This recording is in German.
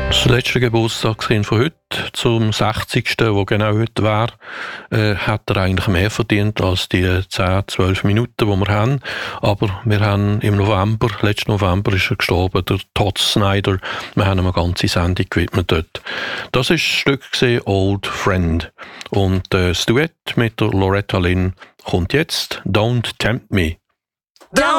Das letzte Geburtstagskind von heute, zum 60., wo genau heute wäre, hat er eigentlich mehr verdient als die 10, 12 Minuten, die wir haben. Aber wir haben im November, letzten November ist er gestorben, der Todd Snyder. Wir haben ihm eine ganze Sendung gewidmet dort. Das ist das Stück gewesen, Old Friend. Und das Duett mit der Loretta Lynn kommt jetzt, Don't Tempt Me.